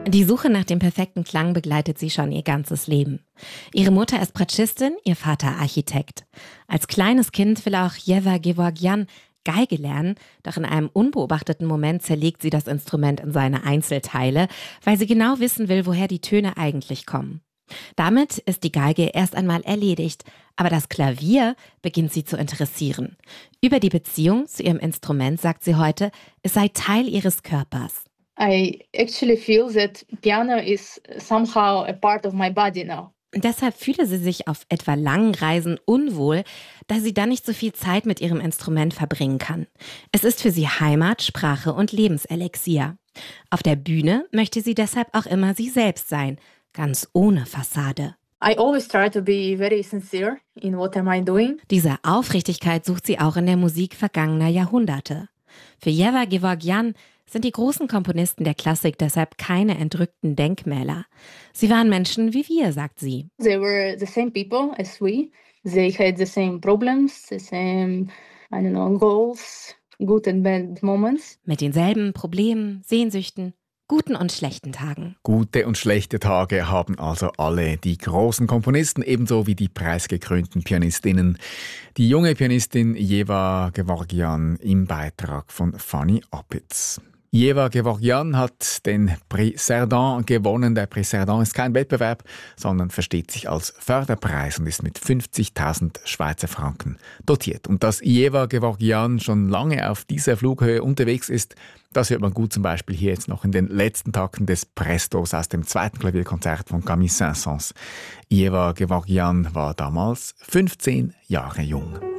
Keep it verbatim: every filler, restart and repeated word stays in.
Die Suche nach dem perfekten Klang begleitet sie schon ihr ganzes Leben. Ihre Mutter ist Bratschistin, ihr Vater Architekt. Als kleines Kind will auch Jeva Gevorgyan Geige lernen, doch in einem unbeobachteten Moment zerlegt sie das Instrument in seine Einzelteile, weil sie genau wissen will, woher die Töne eigentlich kommen. Damit ist die Geige erst einmal erledigt, aber das Klavier beginnt sie zu interessieren. Über die Beziehung zu ihrem Instrument sagt sie heute, es sei Teil ihres Körpers. I actually feel that piano is somehow a part of my body now. Und deshalb fühle sie sich auf etwa langen Reisen unwohl, da sie dann nicht so viel Zeit mit ihrem Instrument verbringen kann. Es ist für sie Heimat, Sprache und Lebenselixier. Auf der Bühne möchte sie deshalb auch immer sie selbst sein, ganz ohne Fassade. I always try to be very sincere in what am I doing. Diese Aufrichtigkeit sucht sie auch in der Musik vergangener Jahrhunderte. Für Jeva Gevorgyan sind die großen Komponisten der Klassik deshalb keine entrückten Denkmäler. Sie waren Menschen wie wir, sagt sie. They were the same people as we. They had the same problems, the same, I don't know, goals, good and bad moments. Mit denselben Problemen, Sehnsüchten, guten und schlechten Tagen. Gute und schlechte Tage haben also alle die großen Komponisten, ebenso wie die preisgekrönten Pianistinnen. Die junge Pianistin Jeva Gevorgyan im Beitrag von Fanny Opitz. Jeva Gevorgyan hat den Prix Cerdan gewonnen. Der Prix Cerdan ist kein Wettbewerb, sondern versteht sich als Förderpreis und ist mit fünfzigtausend Schweizer Franken dotiert. Und dass Jeva Gevorgyan schon lange auf dieser Flughöhe unterwegs ist, das hört man gut zum Beispiel hier jetzt noch in den letzten Takten des Prestos aus dem zweiten Klavierkonzert von Camille Saint-Saëns. Jeva Gevorgyan war damals fünfzehn Jahre jung.